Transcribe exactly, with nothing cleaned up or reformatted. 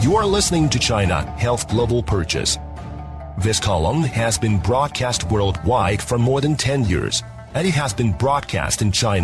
You are listening to China Health Global Purchase. This column has been broadcast worldwide for more than ten years, and it has been broadcast in China